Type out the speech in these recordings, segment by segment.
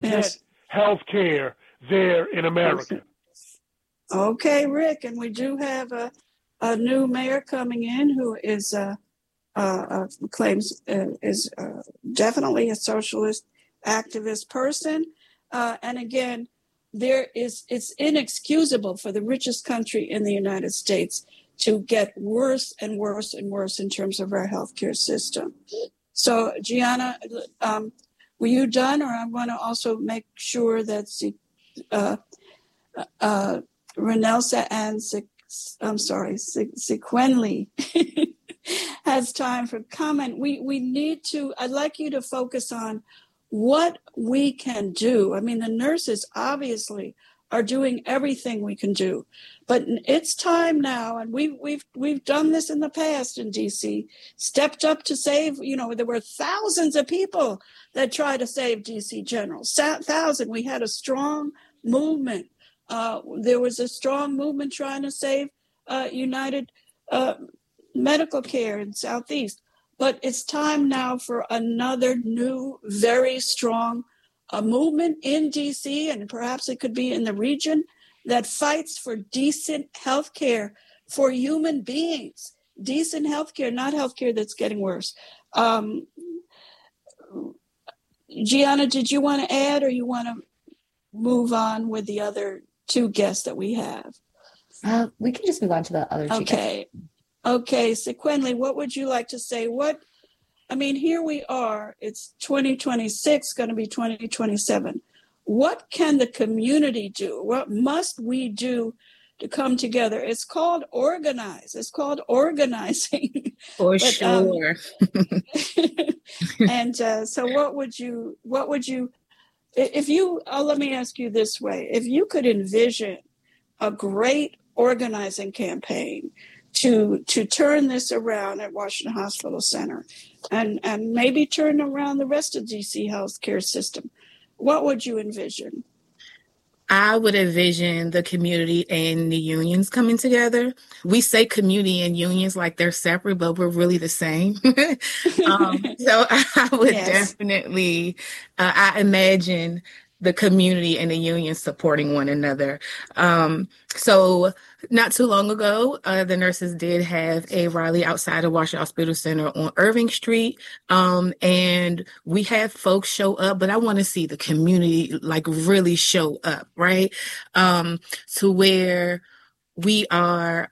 get health care there in America. Okay, Rick, and we do have a new mayor coming in who is claims is definitely a socialist activist person, and again, it's inexcusable for the richest country in the United States to get worse and worse and worse in terms of our healthcare system. So, Gianna, were you done, or I want to also make sure that Renelsa and Sequenly has time for comment. We need to, I'd like you to focus on what we can do. I mean, the nurses obviously are doing everything we can do, but it's time now, and we've done this in the past in DC, stepped up to save, there were thousands of people that tried to save DC General, thousands. We had a strong movement. There was a strong movement trying to save United Medical Care in Southeast. But it's time now for another new, very strong movement in DC, and perhaps it could be in the region, that fights for decent health care for human beings. Decent health care, not health care that's getting worse. Gianna, did you want to add, or you want to move on with the other two guests that we have? We can just move on to the other two guests. Okay, Sequenly, what would you like to say? Here we are, it's 2026, going to be 2027. What can the community do? What must we do to come together? It's called organize. It's called organizing. For sure. And so what would you, let me ask you this way. If you could envision a great organizing campaign to turn this around at Washington Hospital Center and maybe turn around the rest of DC healthcare system, what would you envision? I would envision the community and the unions coming together. We say community and unions like they're separate, but we're really the same. So I would definitely, I imagine the community and the union supporting one another. So not too long ago, the nurses did have a rally outside of Washington Hospital Center on Irving Street. And we had folks show up, but I want to see the community really show up, right? To where we are,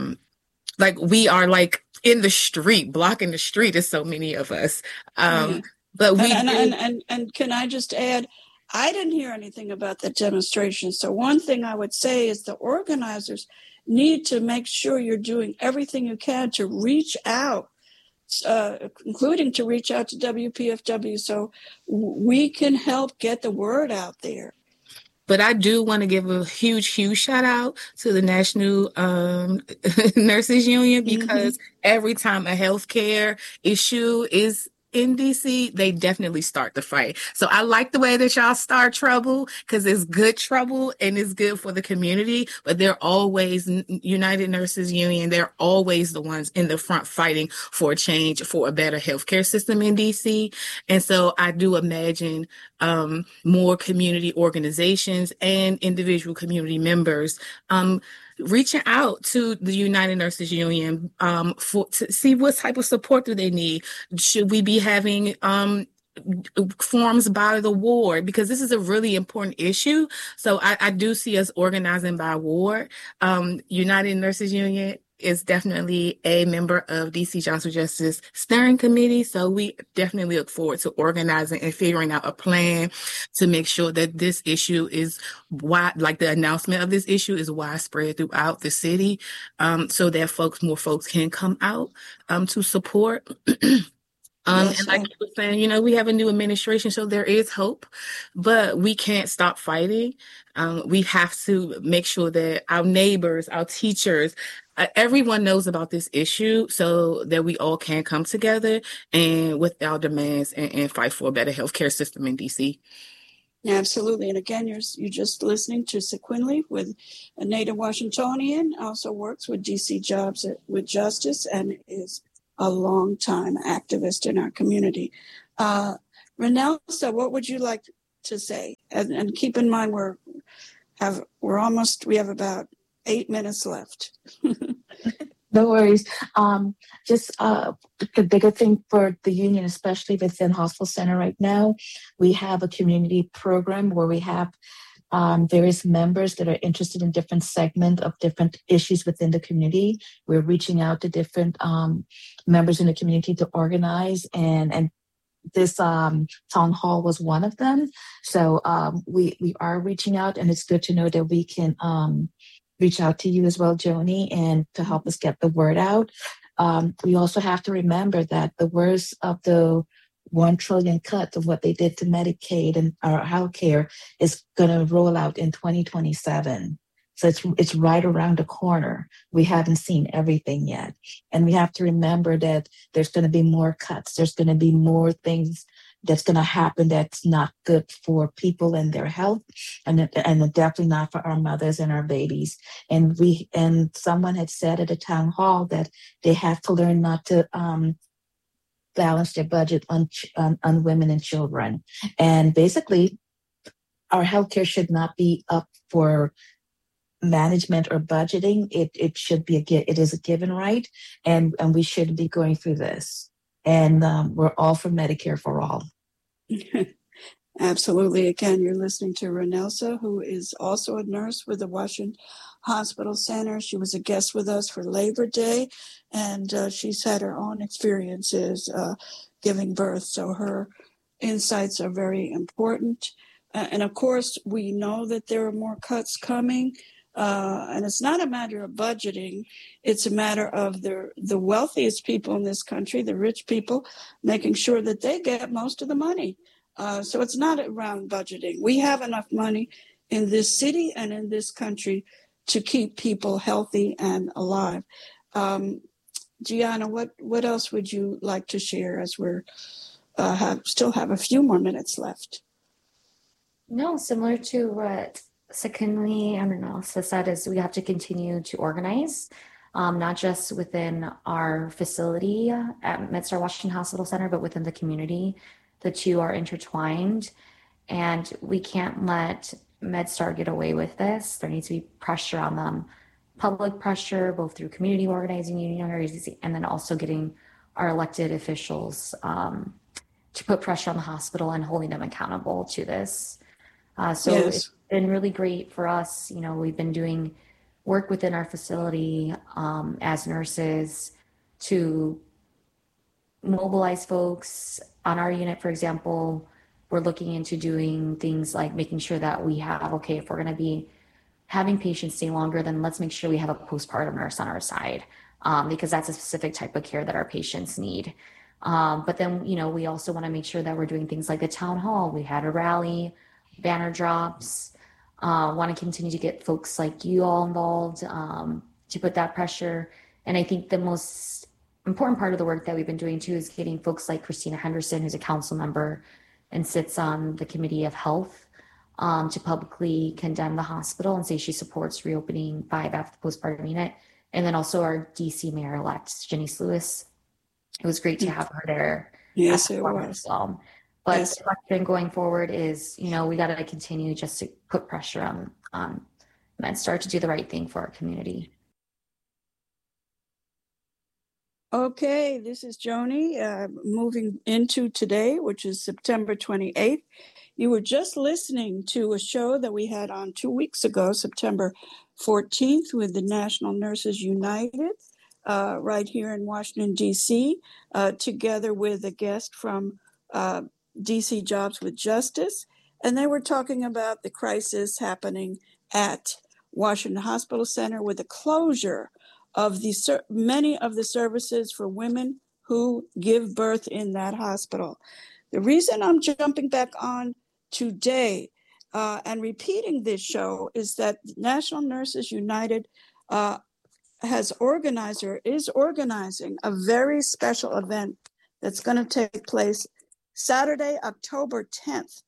in the street, blocking the street is so many of us. But we and can I just add, I didn't hear anything about the demonstration. So one thing I would say is the organizers need to make sure you're doing everything you can to reach out, including to reach out to WPFW, so we can help get the word out there. But I do want to give a huge shout out to the National Nurses Union, because every time a healthcare issue is in DC, they definitely start the fight. So I like the way that y'all start trouble, because it's good trouble and it's good for the community. But they're always, United Nurses Union, they're always the ones in the front fighting for a change, for a better healthcare system in DC. And so I do imagine more community organizations and individual community members reaching out to the United Nurses Union to see what type of support do they need. Should we be having forms by the ward? Because this is a really important issue. So I do see us organizing by ward. United Nurses Union is definitely a member of DC Jobs Justice Steering Committee. So we definitely look forward to organizing and figuring out a plan to make sure that this issue is the announcement of this issue is widespread throughout the city, so that more folks can come out to support. And like you were saying, we have a new administration, so there is hope, but we can't stop fighting. We have to make sure that our neighbors, our teachers, everyone knows about this issue, so that we all can come together and with our demands and fight for a better healthcare system in DC. Absolutely. And again, you're just listening to Sequenly, with a native Washingtonian, also works with DC Jobs with Justice, and is a long-time activist in our community. Renelsa, what would you like to say? And keep in mind, we have about 8 minutes left. No worries. Just the bigger thing for the union, especially within Hospital Center right now, we have a community program where we have various members that are interested in different segments of different issues within the community. We're reaching out to different members in the community to organize, and this town hall was one of them. So we are reaching out, and it's good to know that we can reach out to you as well, Joni, and to help us get the word out. We also have to remember that the worst of the 1 trillion cut of what they did to Medicaid and our healthcare is going to roll out in 2027. So it's right around the corner. We haven't seen everything yet. And we have to remember that there's going to be more cuts. There's going to be more things that's going to happen that's not good for people and their health, and definitely not for our mothers and our babies. And someone had said at a town hall that they have to learn not to balance their budget on women and children. And basically, our healthcare should not be up for management or budgeting. It should be it is a given right, and we shouldn't be going through this. And we're all for Medicare for all. Absolutely. Again, you're listening to Renelsa, who is also a nurse with the Washington Hospital Center. She was a guest with us for Labor Day, and she's had her own experiences giving birth. So her insights are very important. And of course, we know that there are more cuts coming. And it's not a matter of budgeting. It's a matter of the wealthiest people in this country, the rich people, making sure that they get most of the money. So it's not around budgeting. We have enough money in this city and in this country to keep people healthy and alive. Gianna, what else would you like to share as we're still have a few more minutes left? No, similar to what Secondly, I don't know, so said is we have to continue to organize, not just within our facility at MedStar Washington Hospital Center, but within the community. The two are intertwined, and we can't let MedStar get away with this. There needs to be pressure on them, public pressure, both through community organizing, union organizing, and then also getting our elected officials to put pressure on the hospital and holding them accountable to this. So yes. It's been really great for us. You know, we've been doing work within our facility as nurses to mobilize folks. On our unit, for example, we're looking into doing things like making sure that we have, okay, if we're going to be having patients stay longer, then let's make sure we have a postpartum nurse on our side because that's a specific type of care that our patients need. But then, you know, we also want to make sure that we're doing things like the town hall. We had a rally, banner drops, want to continue to get folks like you all involved to put that pressure. And I think the most important part of the work that we've been doing too is getting folks like Christina Henderson, who's a council member and sits on the Committee of Health, to publicly condemn the hospital and say she supports reopening 5 after the postpartum unit. And then also our DC Mayor-elect, Janice Lewis. It was great to have her there. Yes, it was. As well. But yes. The question going forward is, you know, we got to continue just to put pressure on MedStar to do the right thing for our community. Okay, this is Joni, moving into today, which is September 28th. You were just listening to a show that we had on 2 weeks ago, September 14th, with the National Nurses United, right here in Washington, D.C., together with a guest from DC Jobs with Justice. And they were talking about the crisis happening at Washington Hospital Center with the closure of many of the services for women who give birth in that hospital. The reason I'm jumping back on today and repeating this show is that National Nurses United is organizing a very special event that's going to take place Saturday, October 10th.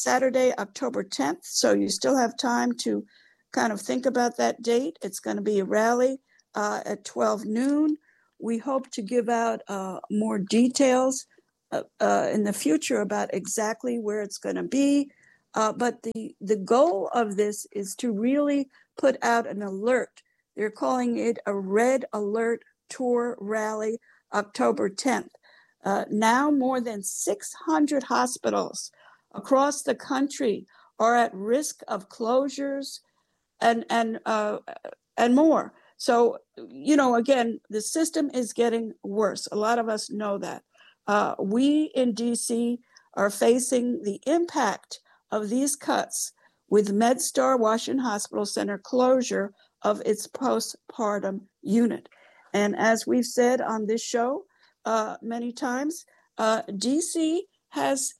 So you still have time to kind of think about that date. It's going to be a rally at 12 noon. We hope to give out more details in the future about exactly where it's going to be, But the goal of this is to really put out an alert. They're calling it a Red Alert Tour Rally, October 10th. Now more than 600 hospitals across the country are at risk of closures and more. So, again, the system is getting worse. A lot of us know that. We in DC are facing the impact of these cuts with MedStar Washington Hospital Center closure of its postpartum unit. And as we've said on this show many times, DC has,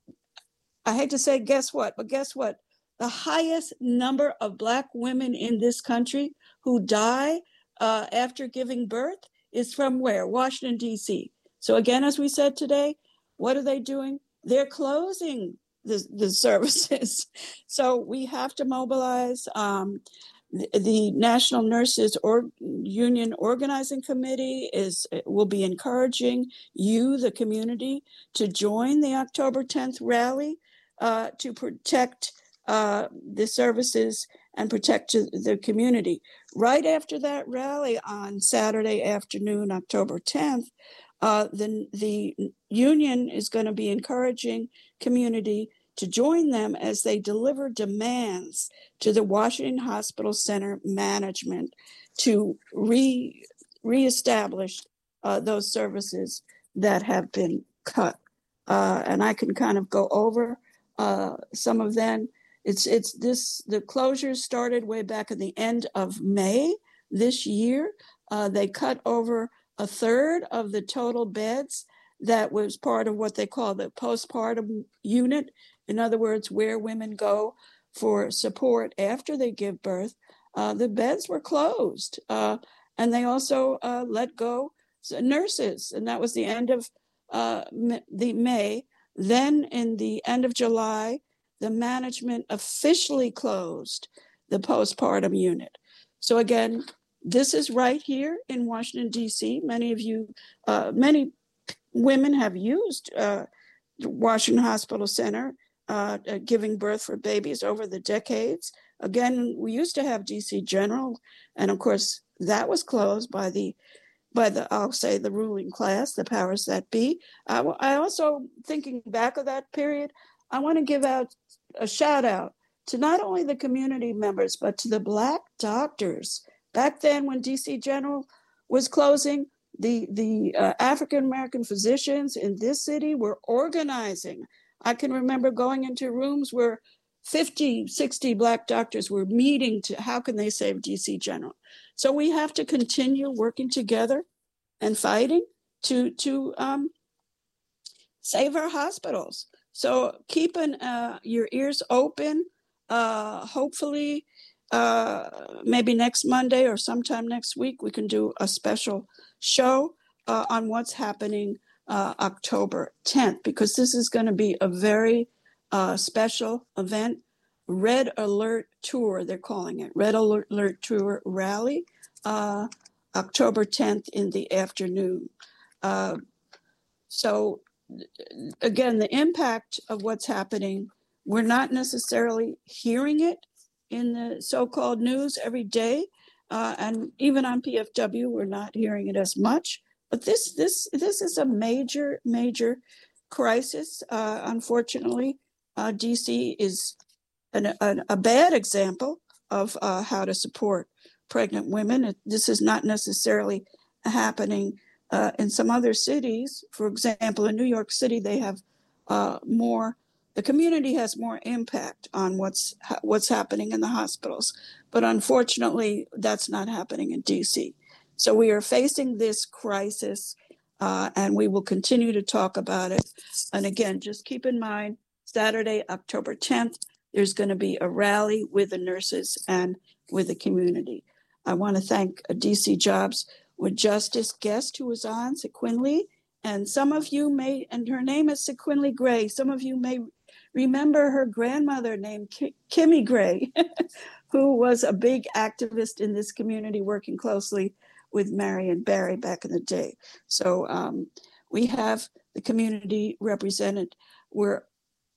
I hate to say guess what, but guess what? The highest number of Black women in this country who die after giving birth is from where? Washington, D.C. So again, as we said today, what are they doing? They're closing the services. So we have to mobilize. The National Nurses Union Organizing Committee will be encouraging you, the community, to join the October 10th rally to protect the services and protect the community. Right after that rally on Saturday afternoon, October 10th, the union is going to be encouraging community to join them as they deliver demands to the Washington Hospital Center management to reestablish those services that have been cut. And I can kind of go over some of them. The closures started way back at the end of May this year. They cut over a third of the total beds that was part of what they call the postpartum unit. In other words, where women go for support after they give birth. The beds were closed, and they also let go nurses, and that was the end of the May. Then in the end of July, the management officially closed the postpartum unit. So again, this is right here in Washington, D.C. Many women have used Washington Hospital Center giving birth for babies over the decades. Again, we used to have DC General, and of course that was closed by the I'll say the ruling class, the powers that be. I also, thinking back of that period, I want to give out a shout out to not only the community members, but to the Black doctors. Back then when DC General was closing, the African-American physicians in this city were organizing. I can remember going into rooms where 50, 60 Black doctors were meeting to how can they save DC General. So we have to continue working together and fighting to save our hospitals. So keeping your ears open, hopefully maybe next Monday or sometime next week, we can do a special show on what's happening October 10th, because this is going to be a very special event. Red Alert Tour, they're calling it. Red Alert Tour Rally, October 10th in the afternoon. So again, the impact of what's happening, we're not necessarily hearing it in the so-called news every day. And even on PFW, we're not hearing it as much. But this is a major, major crisis. Unfortunately, DC is a bad example of how to support pregnant women. This is not necessarily happening in some other cities. For example, in New York City, they have more. The community has more impact on what's happening in the hospitals. But unfortunately, that's not happening in DC. So we are facing this crisis, and we will continue to talk about it. And again, just keep in mind, Saturday, October 10th, there's going to be a rally with the nurses and with the community. I want to thank DC Jobs with Justice guest who was on, Sequinley. And some of you may, and her name is Sequinley Gray, some of you may remember her grandmother named Kimmy Gray, who was a big activist in this community, working closely with Marion Barry back in the day. So we have the community represented. We're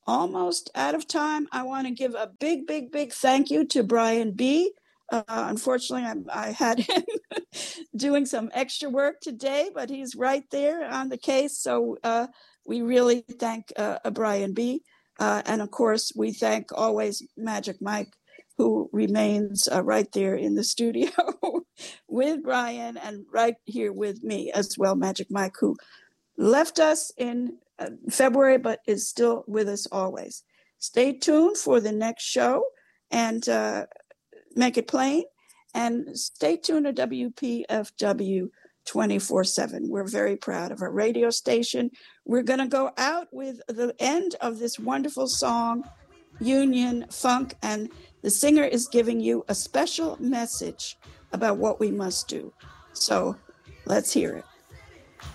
almost out of time. I want to give a big, big, big thank you to Brian B. Unfortunately, I had him doing some extra work today, but he's right there on the case. So we really thank Brian B. And of course, we thank always Magic Mike, who remains right there in the studio with Brian and right here with me as well, Magic Mike, who left us in February, but is still with us always. Stay tuned for the next show and make it plain. And stay tuned to WPFW 24/7. We're very proud of our radio station. We're going to go out with the end of this wonderful song, Union Funk, and the singer is giving you a special message about what we must do. So let's hear it.